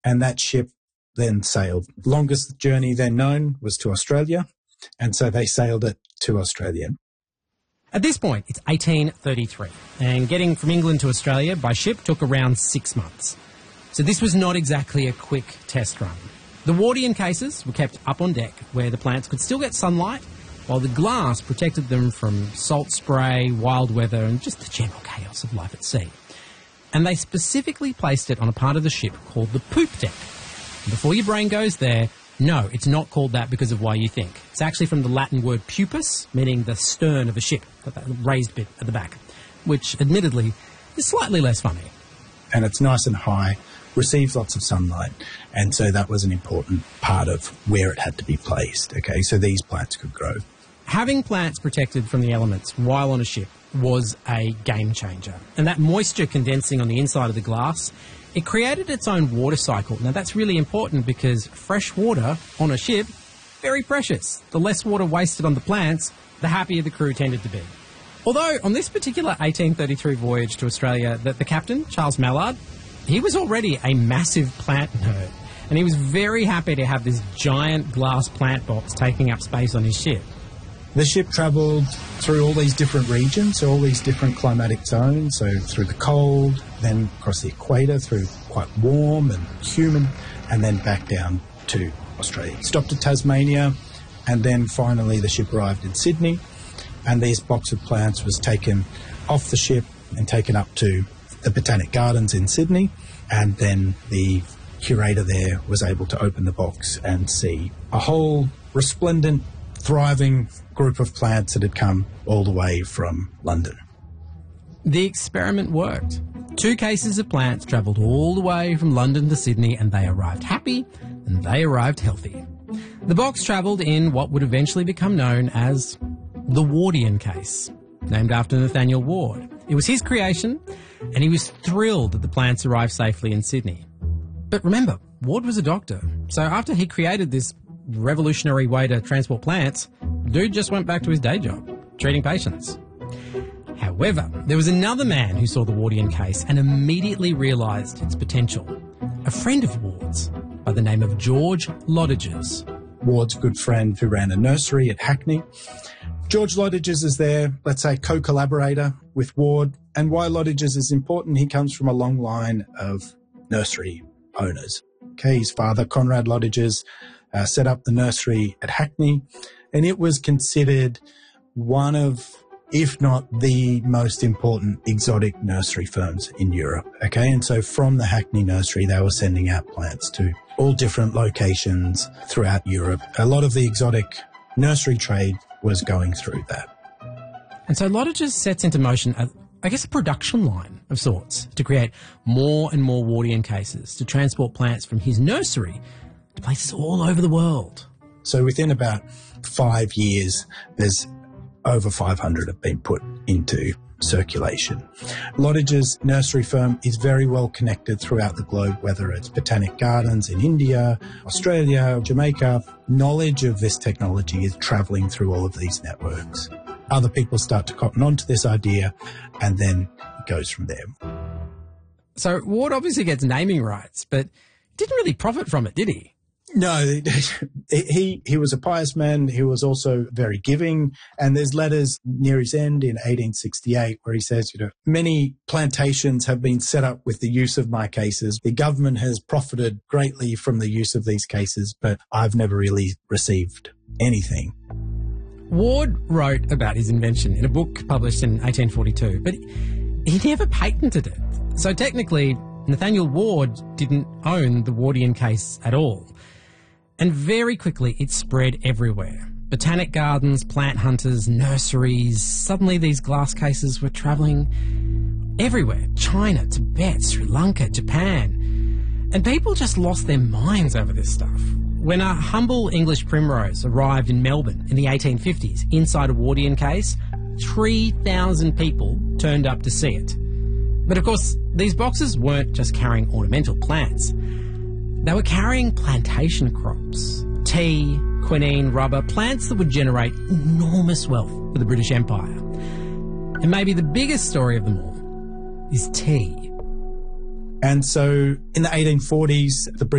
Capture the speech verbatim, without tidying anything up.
and that ship then sailed. Longest journey then known was to Australia, and so they sailed it to Australia. At this point, it's eighteen thirty-three, and getting from England to Australia by ship took around six months. So this was not exactly a quick test run. The Wardian cases were kept up on deck, where the plants could still get sunlight, while the glass protected them from salt spray, wild weather, and just the general chaos of life at sea. And they specifically placed it on a part of the ship called the poop deck. And before your brain goes there, no, it's not called that because of why you think. It's actually from the Latin word pupus, meaning the stern of a ship, that raised bit at the back, which admittedly is slightly less funny. And it's nice and high, receives lots of sunlight, and so that was an important part of where it had to be placed, okay, so these plants could grow. Having plants protected from the elements while on a ship was a game changer. And that moisture condensing on the inside of the glass, it created its own water cycle. Now that's really important because fresh water on a ship, very precious. The less water wasted on the plants, the happier the crew tended to be. Although on this particular eighteen thirty-three voyage to Australia, the, the captain, Charles Mallard, he was already a massive plant nerd. And he was very happy to have this giant glass plant box taking up space on his ship. The ship travelled through all these different regions, so all these different climatic zones, so through the cold, then across the equator, through quite warm and humid, and then back down to Australia. Stopped at Tasmania, and then finally the ship arrived in Sydney, and this box of plants was taken off the ship and taken up to the Botanic Gardens in Sydney, and then the curator there was able to open the box and see a whole resplendent, thriving group of plants that had come all the way from London. The experiment worked. Two cases of plants travelled all the way from London to Sydney, and they arrived happy and they arrived healthy. The box travelled in what would eventually become known as the Wardian case, named after Nathaniel Ward. It was his creation, and he was thrilled that the plants arrived safely in Sydney. But remember, Ward was a doctor, so after he created this revolutionary way to transport plants, dude just went back to his day job, treating patients. However, there was another man who saw the Wardian case and immediately realised its potential. A friend of Ward's by the name of George Lottages. Ward's good friend who ran a nursery at Hackney. George Lottages is there, let's say, co-collaborator with Ward. And why Lottages is important, he comes from a long line of nursery owners. Okay, his father, Conrad Lottages, uh, set up the nursery at Hackney, and it was considered one of, if not the most important exotic nursery firms in Europe. Okay, and so from the Hackney nursery, they were sending out plants to all different locations throughout Europe. A lot of the exotic nursery trade was going through that. And so Lottages sets into motion, a, I guess, a production line of sorts to create more and more Wardian cases to transport plants from his nursery to places all over the world. So within about five years, there's over five hundred have been put into circulation. Lottages' nursery firm is very well connected throughout the globe, whether it's Botanic Gardens in India, Australia, Jamaica. Knowledge of this technology is travelling through all of these networks. Other people start to cotton on to this idea, and then it goes from there. So Ward obviously gets naming rights, but didn't really profit from it, did he? No, he he was a pious man. He was also very giving. And there's letters near his end in eighteen sixty-eight where he says, you know, many plantations have been set up with the use of my cases. The government has profited greatly from the use of these cases, but I've never really received anything. Ward wrote about his invention in a book published in eighteen forty-two, but he never patented it. So technically, Nathaniel Ward didn't own the Wardian case at all. And very quickly, it spread everywhere. Botanic gardens, plant hunters, nurseries. Suddenly, these glass cases were travelling everywhere. China, Tibet, Sri Lanka, Japan. And people just lost their minds over this stuff. When a humble English primrose arrived in Melbourne in the eighteen fifties inside a Wardian case, three thousand people turned up to see it. But of course, these boxes weren't just carrying ornamental plants. They were carrying plantation crops, tea, quinine, rubber, plants that would generate enormous wealth for the British Empire. And maybe the biggest story of them all is tea. And so in the eighteen forties, the British